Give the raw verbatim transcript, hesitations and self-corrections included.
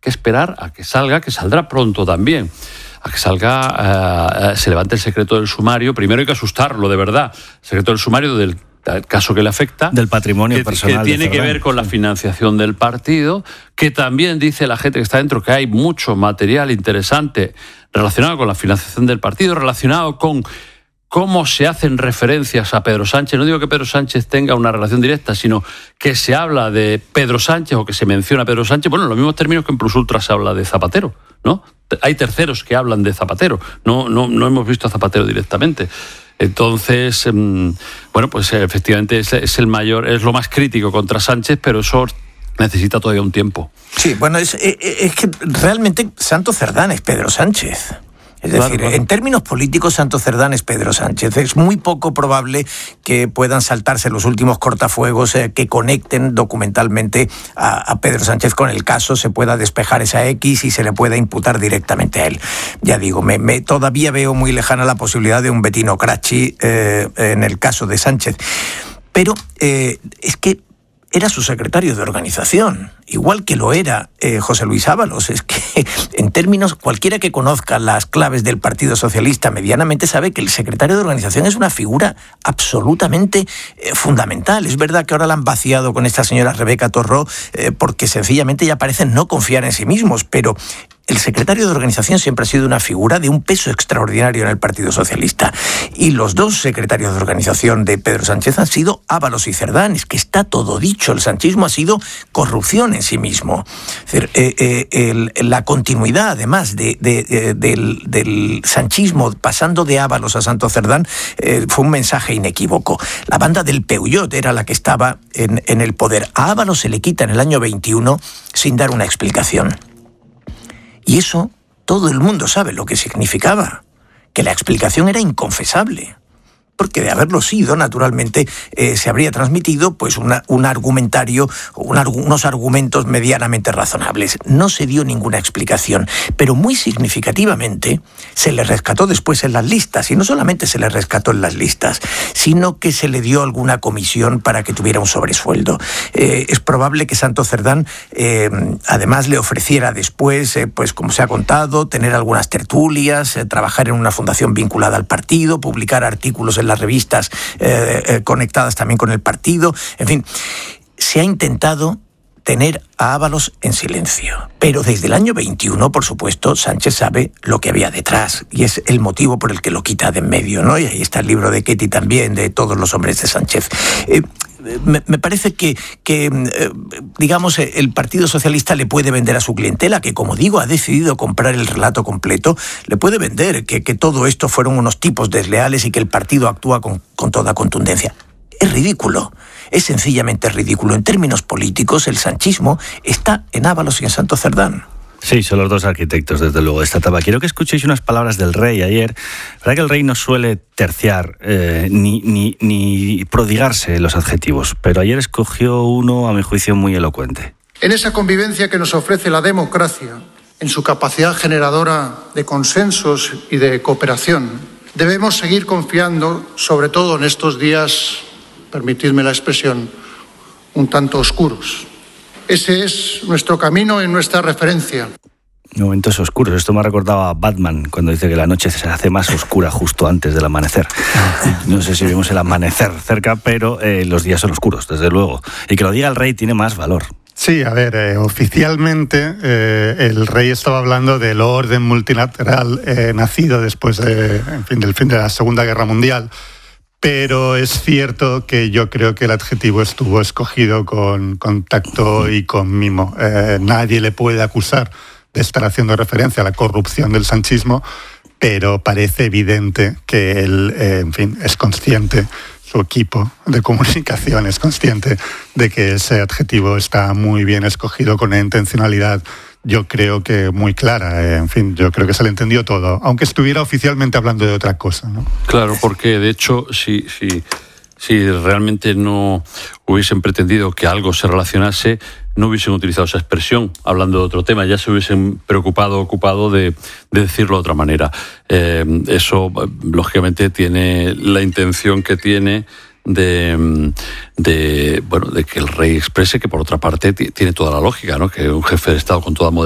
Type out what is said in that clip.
que esperar a que salga, que saldrá pronto también, a que salga, uh, se levante el secreto del sumario. Primero hay que asustarlo, de verdad. El secreto del sumario del el caso que le afecta, del patrimonio que, personal, que tiene que ver con la financiación del partido, que también dice la gente que está dentro que hay mucho material interesante relacionado con la financiación del partido, relacionado con cómo se hacen referencias a Pedro Sánchez. No digo que Pedro Sánchez tenga una relación directa, sino que se habla de Pedro Sánchez o que se menciona a Pedro Sánchez, bueno, en los mismos términos que en Plus Ultra se habla de Zapatero, ¿no? Hay terceros que hablan de Zapatero, no, no, no hemos visto a Zapatero directamente. Entonces, bueno, pues efectivamente es, es el mayor, es lo más crítico contra Sánchez, pero eso necesita todavía un tiempo. Sí, bueno, es, es que realmente Santo Cerdán es Pedro Sánchez. Es decir, claro, claro. En términos políticos, Santo Cerdán es Pedro Sánchez. Es muy poco probable que puedan saltarse los últimos cortafuegos eh, que conecten documentalmente a, a Pedro Sánchez con el caso, se pueda despejar esa X y se le pueda imputar directamente a él. Ya digo, me, me todavía veo muy lejana la posibilidad de un Bettino Craxi eh, en el caso de Sánchez. Pero eh, es que era su secretario de organización, igual que lo era eh, José Luis Ábalos. Es que, en términos, cualquiera que conozca las claves del Partido Socialista medianamente sabe que el secretario de organización es una figura absolutamente eh, fundamental. Es verdad que ahora la han vaciado con esta señora Rebeca Torró eh, porque sencillamente ya parecen no confiar en sí mismos, pero el secretario de organización siempre ha sido una figura de un peso extraordinario en el Partido Socialista. Y los dos secretarios de organización de Pedro Sánchez han sido Ábalos y Cerdán. Es que está todo dicho. El sanchismo ha sido corrupción en sí mismo. Es decir, eh, eh, el, la continuidad, además, de, de, de, del, del sanchismo pasando de Ábalos a Santo Cerdán eh, fue un mensaje inequívoco. La banda del Peullot era la que estaba en, en el poder. A Ábalos se le quita en el año veintiuno sin dar una explicación. Y eso todo el mundo sabe lo que significaba, que la explicación era inconfesable. Porque de haberlo sido, naturalmente, eh, se habría transmitido pues una, un argumentario, un, unos argumentos medianamente razonables. No se dio ninguna explicación, pero muy significativamente se le rescató después en las listas, y no solamente se le rescató en las listas, sino que se le dio alguna comisión para que tuviera un sobresueldo. Eh, es probable que Santo Cerdán, eh, además, le ofreciera después, eh, pues como se ha contado, tener algunas tertulias, eh, trabajar en una fundación vinculada al partido, publicar artículos en las revistas eh, eh, conectadas también con el partido. En fin, se ha intentado tener a Ábalos en silencio. Pero desde el año veintiuno, por supuesto, Sánchez sabe lo que había detrás, y es el motivo por el que lo quita de en medio, ¿no? Y ahí está el libro de Ketty también, de todos los hombres de Sánchez. Eh, Me, me parece que, que eh, digamos, el Partido Socialista le puede vender a su clientela, que, como digo, ha decidido comprar el relato completo, le puede vender que, que todo esto fueron unos tipos desleales y que el partido actúa con, con toda contundencia. Es ridículo, es sencillamente ridículo. En términos políticos, el sanchismo está en Ábalos y en Santo Cerdán. Sí, son los dos arquitectos, desde luego, de esta etapa. Quiero que escuchéis unas palabras del rey ayer. La verdad que el rey no suele terciar eh, ni, ni, ni prodigarse en los adjetivos, pero ayer escogió uno, a mi juicio, muy elocuente. En esa convivencia que nos ofrece la democracia, en su capacidad generadora de consensos y de cooperación, debemos seguir confiando, sobre todo en estos días, permitidme la expresión, un tanto oscuros. Ese es nuestro camino y nuestra referencia. Momentos oscuros. Esto me ha recordado a Batman, cuando dice que la noche se hace más oscura justo antes del amanecer. No sé si vemos el amanecer cerca, pero eh, los días son oscuros, desde luego. Y que lo diga el rey tiene más valor. Sí, a ver, eh, oficialmente eh, el rey estaba hablando del orden multilateral eh, nacido después de, en fin, del fin de la Segunda Guerra Mundial. Pero es cierto que yo creo que el adjetivo estuvo escogido con, con tacto y con mimo. Eh, nadie le puede acusar de estar haciendo referencia a la corrupción del sanchismo, pero parece evidente que él, eh, en fin, es consciente, su equipo de comunicación es consciente de que ese adjetivo está muy bien escogido con una intencionalidad, yo creo que muy clara. Eh, en fin, yo creo que se le entendió todo, aunque estuviera oficialmente hablando de otra cosa, ¿no? Claro, porque de hecho, si, si, si realmente no hubiesen pretendido que algo se relacionase, no hubiesen utilizado esa expresión hablando de otro tema, ya se hubiesen preocupado, ocupado de, de decirlo de otra manera. Eh, eso, lógicamente, tiene la intención que tiene de, de, bueno, de que el rey exprese, que por otra parte t- tiene toda la lógica, ¿no? Que un jefe de Estado con toda moderación